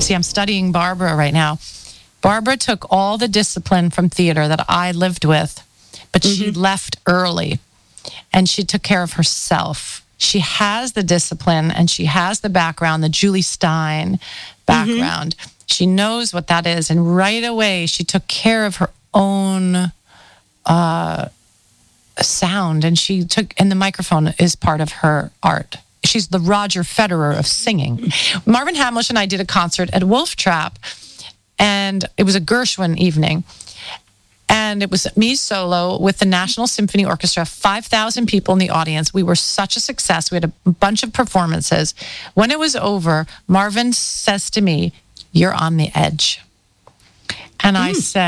See, I'm studying Barbara right now. Barbara took all the discipline from theater that I lived with, but she left early and she took care of herself. She has the discipline and she has the background, the Julie Stein background. She knows what that is. And right away, she took care of her own sound, and and the microphone is part of her art. She's the Roger Federer of singing. Marvin Hamlish and I did a concert at Wolf Trap, and it was a Gershwin evening. And it was me solo with the National Symphony Orchestra, 5,000 people in the audience. We were such a success. We had a bunch of performances. When it was over, Marvin says to me, "You're on the edge." And I said,